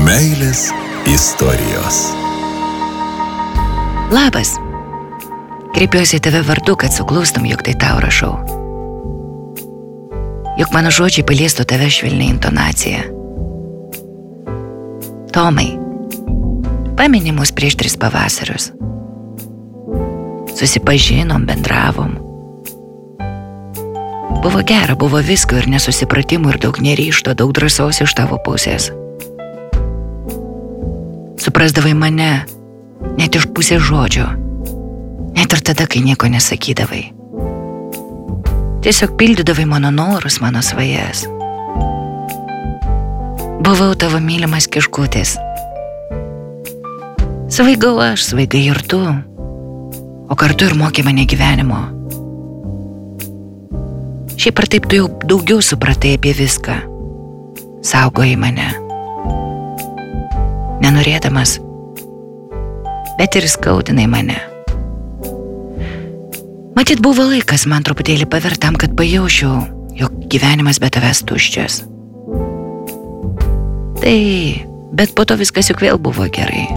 Meilės istorijos. Labas. Kreipiuosi į tave vardu, kad suklustum, jog tai tau rašau. Juk mano žodžiai paliestų tave švelniai intonacija. Tomai, pameni mus prieš 3 pavasarius. Susipažinom, bendravom. Buvo gera, buvo visko ir nesusipratimų ir daug neryžto, daug drąsos iš tavo pusės. Suprasdavai mane net iš pusės žodžio, net ir tada, kai nieko nesakydavai. Tiesiog pildydavai mano norus, mano svajas. Buvau tavo mylimas kiškutis. Svaigau aš, svaigai ir tu, o kartu ir mokė mane gyvenimo. Šiaip ar taip tu jau daugiau supratai apie viską. Saugojai mane. Nenorėdamas, bet ir skaudinai mane. Matyt, buvo laikas man truputėlį pavertam, kad pajaučiau, jog gyvenimas be tavęs tuščias. Tai, bet po to viskas juk vėl buvo gerai.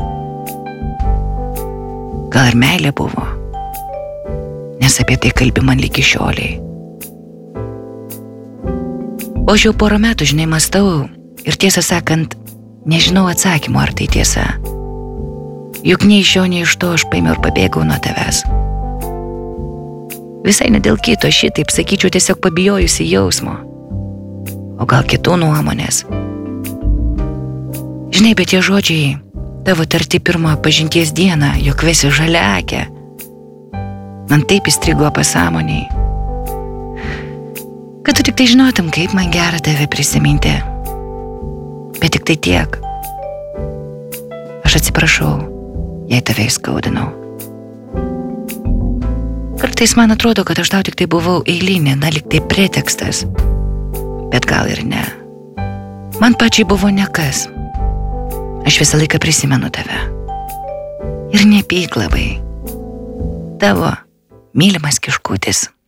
Gal ir meilė buvo, nes apie tai kalbi man lygi šioliai. O aš jau 4 metų, žinai, mąstau ir tiesą sakant, nežinau atsakymo, ar tai tiesa. Juk nei iš jo, nei iš to aš paėmiau ir pabėgau nuo tavęs. Visai ne dėl kito, šitaip sakyčiau, tiesiog pabijojusi jausmo. O gal kitų nuomonės. Žinai, bet tie žodžiai, tavo tarti pirmojo pažinties dieną, jog vesi žaliakę, man taip įstrigo pasąmoniai. Kad tu tik tai žinotum, kaip man gera tave prisiminti. Bet tik tai tiek. Aš atsiprašau, jei tave įskaudinau. Kartais man atrodo, kad aš tau tik tai buvau eilinė, lyg tai pretekstas. Bet gal ir ne. Man pačiai buvo nekas. Aš visą laiką prisimenu tave. Ir nepyk labai. Tavo mylimas kiškutis.